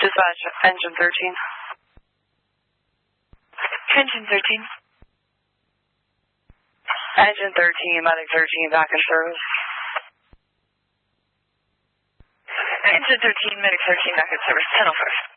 Dispatch, engine 13. Engine 13. Engine 13, medic 13, back in service. Engine 13, medic 13, back in service, 10:05.